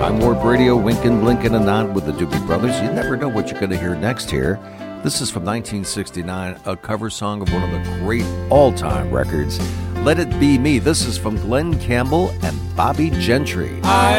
Time Warp Radio, winking, blinking, and nod with the Doobie Brothers. You never know what you're going to hear next here. This is from 1969, a cover song of one of the great all-time records, Let It Be Me. This is from Glenn Campbell and Bobby Gentry.